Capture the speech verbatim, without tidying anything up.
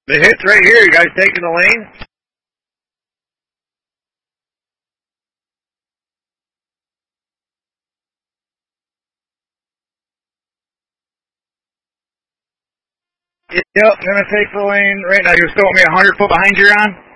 The hit's right here. You guys taking the lane? Yep, I'm going to take the lane right now. You're still want me one hundred foot behind you, Ron?